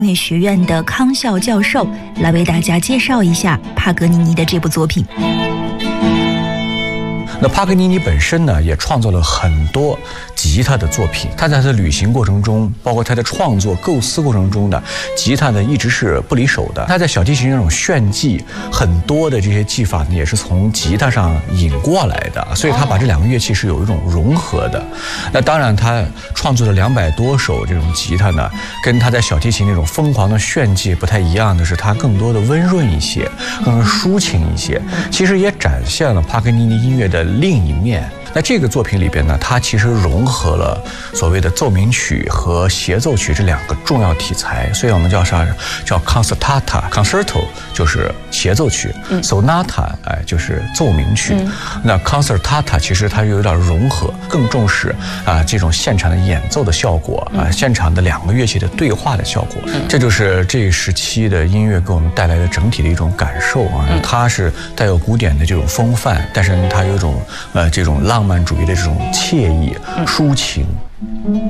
音乐学院的康笑教授来为大家介绍一下帕格尼尼的这部作品。 那帕格尼尼本身呢，也创作了很多吉他的作品。他在他的旅行过程中，包括他的创作构思过程中呢，吉他呢一直是不离手的。他在小提琴这种炫技，很多的这些技法呢，也是从吉他上引过来的。所以他把这两个乐器是有一种融合的。那当然，他创作了200多首这种吉他呢，跟他在小提琴那种疯狂的炫技不太一样的是，他更多的温润一些，更抒情一些。其实也展现了帕格尼尼音乐的另一面。那这个作品里边呢，它其实融合了所谓的奏鸣曲和协奏曲这两个重要题材，所以我们叫啥？叫 concertata。concerto 就是协奏曲，sonata 就是奏鸣曲。那 concertata 其实它有点融合，更重视这种现场的演奏的效果现场的两个乐器的对话的效果。这就是这一时期的音乐给我们带来的整体的一种感受它是带有古典的这种风范，但是它有一种这种浪漫主义的这种惬意抒情。